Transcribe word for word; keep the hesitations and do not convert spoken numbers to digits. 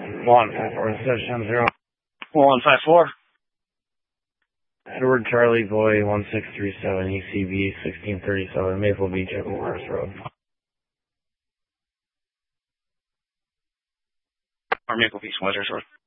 One five four reception zero. One five four. Edward Charlie Boy one six three seven E C B sixteen thirty seven Maple Beach at Morris Road. Or Maple Beach, Wizards Road.